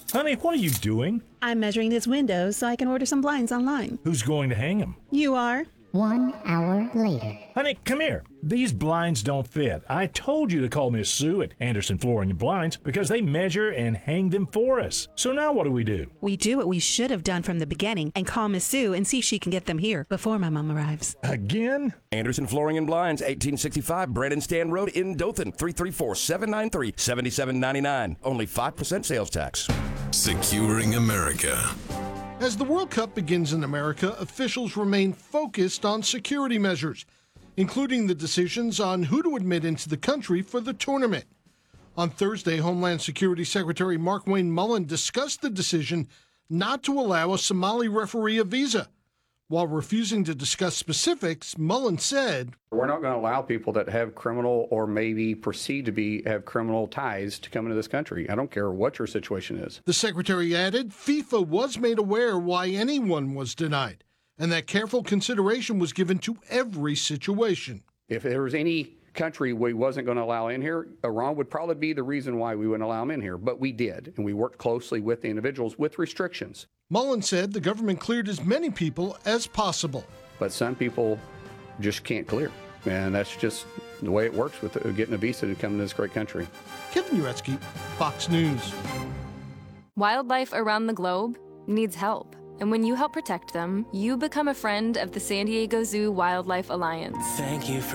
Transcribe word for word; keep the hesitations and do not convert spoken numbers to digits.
Honey, what are you doing? I'm measuring this window so I can order some blinds online. Who's going to hang them? You are? One hour later. Honey, come here. These blinds don't fit. I told you to call Miss Sue at Anderson Flooring and Blinds because they measure and hang them for us. So now what do we do? We do what we should have done from the beginning and call Miss Sue and see if she can get them here before my mom arrives. Again? Anderson Flooring and Blinds, eighteen sixty-five Brandon Stand Road in Dothan, three three four, seven nine three, seven seven nine nine. Only five percent sales tax. Securing America. As the World Cup begins in America, officials remain focused on security measures, including the decisions on who to admit into the country for the tournament. On Thursday, Homeland Security Secretary Markwayne Mullin discussed the decision not to allow a Somali referee a visa. While refusing to discuss specifics, Mullin said, "We're not going to allow people that have criminal or maybe perceived to be have criminal ties to come into this country. I don't care what your situation is." The secretary added FIFA was made aware why anyone was denied, and that careful consideration was given to every situation. If there was any country we wasn't going to allow in here, Iran would probably be the reason why we wouldn't allow them in here. But we did, and we worked closely with the individuals with restrictions. Mullin said the government cleared as many people as possible. But some people just can't clear, and that's just the way it works with getting a visa to come to this great country. Kevin Uretsky, Fox News. Wildlife around the globe needs help. And when you help protect them, you become a friend of the San Diego Zoo Wildlife Alliance. Thank you for